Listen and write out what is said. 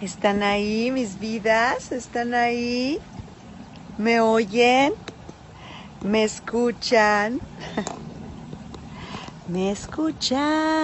¿Están ahí, mis vidas? ¿Están ahí? ¿Me oyen? ¿Me escuchan? ¿Me escuchan?